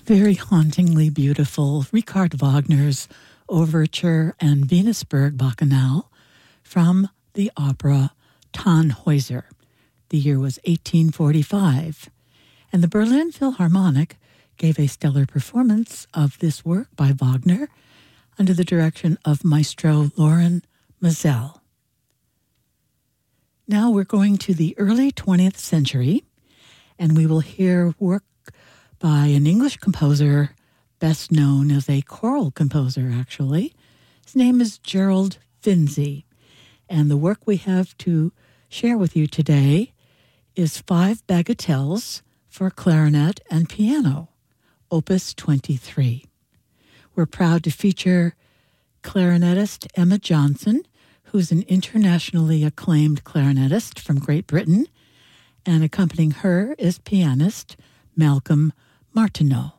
very hauntingly beautiful Richard Wagner's Overture and Venusberg Bacchanal from the opera Tannhäuser. The year was 1845, and the Berlin Philharmonic gave a stellar performance of this work by Wagner under the direction of Maestro Loren Maazel. Now we're going to the early 20th century, and we will hear work by an English composer, best known as a choral composer, actually. His name is Gerald Finzi, and the work we have to share with you today is 5 bagatelles for clarinet and piano, Opus 23. We're proud to feature clarinetist Emma Johnson, who's an internationally acclaimed clarinetist from Great Britain, and accompanying her is pianist Malcolm Martineau.